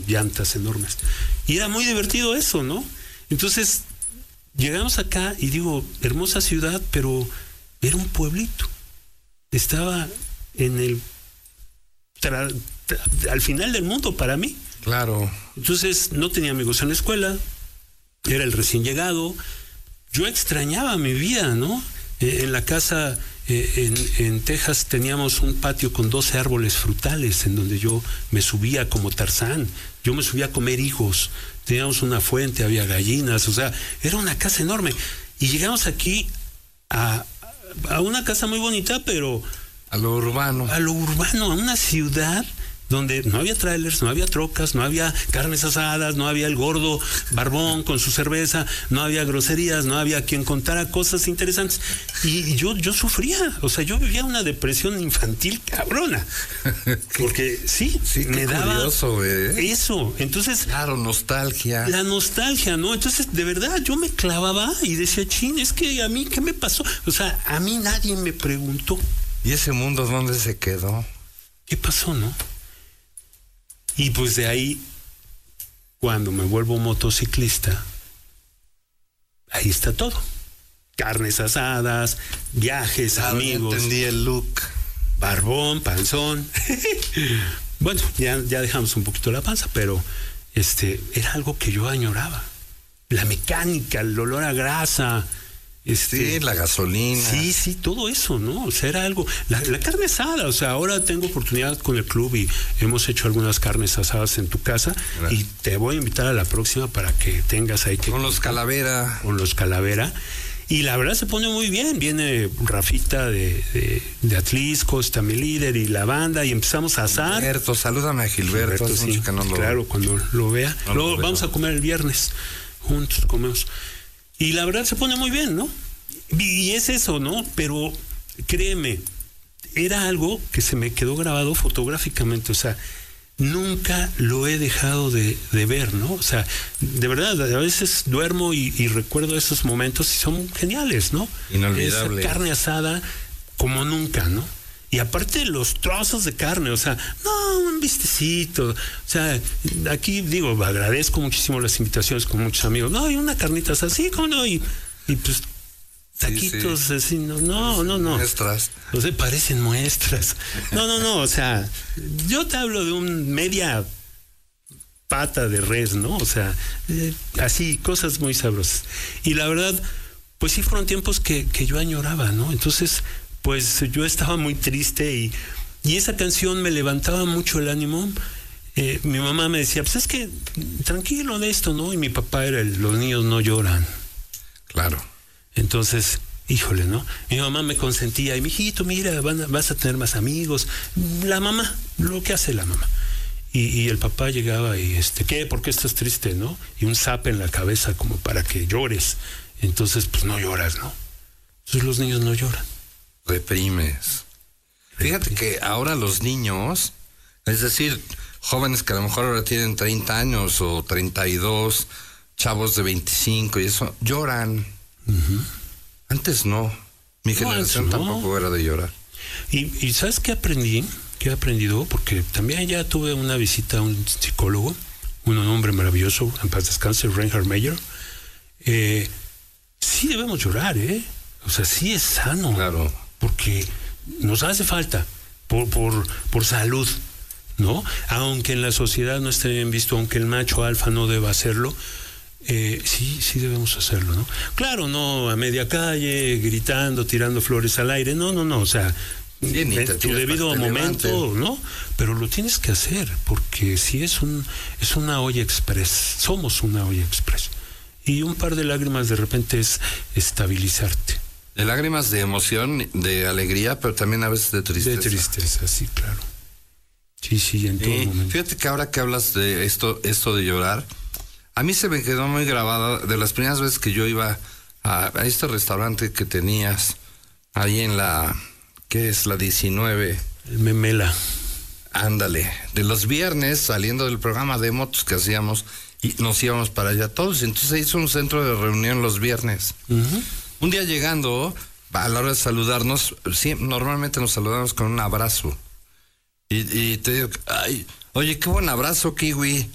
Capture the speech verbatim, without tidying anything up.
llantas enormes. Y era muy divertido eso, ¿no? Entonces, llegamos acá y digo, hermosa ciudad, pero era un pueblito. Estaba en el... Tra, tra, al final del mundo para mí. Claro. Entonces, no tenía amigos en la escuela, era el recién llegado. Yo extrañaba mi vida, ¿no? Eh, en la casa... Eh, en, en Texas teníamos un patio con doce árboles frutales en donde yo me subía como Tarzán. Yo me subía a comer higos. Teníamos una fuente, había gallinas, o sea, era una casa enorme. Y llegamos aquí a, a una casa muy bonita, pero... A lo urbano. A lo urbano, a una ciudad donde no había trailers, no había trocas, no había carnes asadas, no había el gordo barbón con su cerveza, no había groserías, no había quien contara cosas interesantes. Y yo, yo sufría, o sea, yo vivía una depresión infantil cabrona. Porque sí, sí me daba curioso, ¿eh? Eso. Entonces, claro, nostalgia. La nostalgia, ¿no? Entonces, de verdad, yo me clavaba y decía, chin, es que a mí, ¿qué me pasó? O sea, a mí nadie me preguntó. ¿Y ese mundo dónde se quedó? ¿Qué pasó, no? Y pues de ahí, cuando me vuelvo motociclista, ahí está todo. Carnes asadas, viajes, ah, amigos. Ya entendí el look. Barbón, panzón. Bueno, ya, ya dejamos un poquito la panza, pero este era algo que yo añoraba. La mecánica, el olor a grasa. Este, sí, la gasolina. Sí, sí, todo eso, ¿no? O sea, era algo... La, la carne asada, o sea, ahora tengo oportunidad con el club y hemos hecho algunas carnes asadas en tu casa. Gracias. Y te voy a invitar a la próxima para que tengas ahí que... Con los Calavera. Con los Calavera. Y la verdad se pone muy bien. Viene Rafita de, de, de Atlisco, está mi líder y la banda y empezamos a asar. Gilberto, salúdame a Gilberto. Gilberto sí, que no lo... Claro, cuando lo vea. No Luego lo vamos a comer el viernes. Juntos comemos. Y la verdad se pone muy bien, ¿no? Y es eso, ¿no? Pero créeme, era algo que se me quedó grabado fotográficamente, o sea, nunca lo he dejado de, de ver, ¿no? O sea, de verdad, a veces duermo y, y recuerdo esos momentos y son geniales, ¿no? Inolvidable. Esa carne asada como nunca, ¿no? Y aparte los trozos de carne, o sea, no, un vistecito, o sea, aquí digo, agradezco muchísimo las invitaciones con muchos amigos, no, y una carnita así, ¿cómo no? Y, y pues taquitos sí, sí. así, no, no, no, no. Muestras. O sea, parecen muestras. No, no, no, o sea, yo te hablo de un media pata de res, ¿no? O sea, eh, así, cosas muy sabrosas. Y la verdad, pues sí fueron tiempos que, que yo añoraba, ¿no? Entonces, pues yo estaba muy triste y, y esa canción me levantaba mucho el ánimo. Eh, mi mamá me decía, pues es que tranquilo de esto, ¿no? Y mi papá era el, los niños no lloran. Claro. Entonces, híjole, ¿no? Mi mamá me consentía y, mijito, mira, van a, vas a tener más amigos. La mamá, lo que hace la mamá. Y, y el papá llegaba y, este, ¿qué? ¿Por qué estás triste, no? Y un zap en la cabeza como para que llores. Entonces, pues no lloras, ¿no? Entonces los niños no lloran. Reprimes. Fíjate que ahora los niños, es decir, jóvenes que a lo mejor ahora tienen treinta años o treinta y dos, chavos de veinticinco y eso, lloran. Uh-huh. Antes no. Mi no, generación no. tampoco era de llorar. Y, y ¿sabes qué aprendí? ¿Qué he aprendido? Porque también ya tuve una visita a un psicólogo, un hombre maravilloso, en paz descanse, Reinhard Meyer. Eh, sí debemos llorar, ¿eh? O sea, sí es sano. Claro. Porque nos hace falta por, por, por salud, ¿no? Aunque en la sociedad no esté bien visto, aunque el macho alfa no deba hacerlo, eh, sí, sí debemos hacerlo, ¿no? Claro, no a media calle, gritando, tirando flores al aire, no, no, no, o sea, sí, en tu debido momento, levanten. ¿no? Pero lo tienes que hacer, porque sí es un, es una olla express, somos una olla express. Y un par de lágrimas de repente es estabilizarte. De lágrimas de emoción, de alegría, pero también a veces de tristeza. De tristeza, sí, claro. Sí, sí, en todo eh, momento. Fíjate que ahora que hablas de esto, esto de llorar, a mí se me quedó muy grabada de las primeras veces que yo iba a, a este restaurante que tenías ahí en la, ¿qué es? La diecinueve. El Memela. Ándale, de los viernes saliendo del programa de motos que hacíamos y nos íbamos para allá todos. Entonces se hizo un centro de reunión los viernes. Uh-huh. Un día llegando, a la hora de saludarnos, sí, normalmente nos saludamos con un abrazo. Y, y te digo, ay, oye, qué buen abrazo, Kiwi.